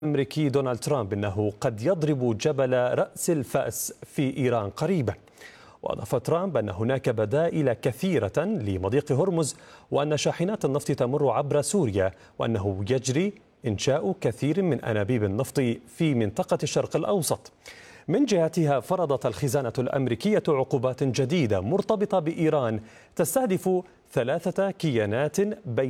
الأمريكي دونالد ترامب أنه قد يضرب جبل رأس الفأس في إيران قريبا. وأضاف ترامب أن هناك بدائل كثيرة لمضيق هرمز، وأن شاحنات النفط تمر عبر سوريا، وأنه يجري إنشاء كثير من أنابيب النفط في منطقة الشرق الأوسط. من جهتها فرضت الخزانة الأمريكية عقوبات جديدة مرتبطة بإيران تستهدف 3 كيانات بين